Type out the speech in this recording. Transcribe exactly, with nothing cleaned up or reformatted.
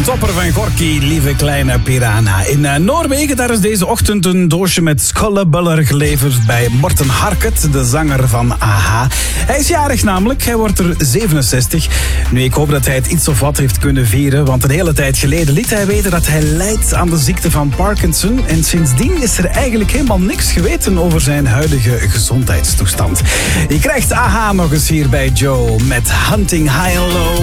Topper van Gorky, lieve kleine piranha. In uh, Noorwegen daar is deze ochtend een doosje met skollebuller geleverd bij Morten Harket, de zanger van A H. Hij is jarig namelijk, hij wordt er zevenenzestig. Nu, ik hoop dat hij het iets of wat heeft kunnen vieren, want een hele tijd geleden liet hij weten dat hij lijdt aan de ziekte van Parkinson. En sindsdien is er eigenlijk helemaal niks geweten over zijn huidige gezondheidstoestand. Je krijgt A H nog eens hier bij Joe met Hunting High and Low.